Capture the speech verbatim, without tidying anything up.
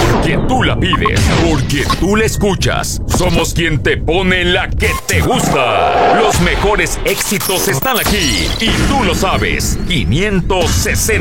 porque tú la pides, porque tú la escuchas. Somos quien te pone la que te gusta. Los mejores éxitos están aquí y tú lo sabes. quinientos sesenta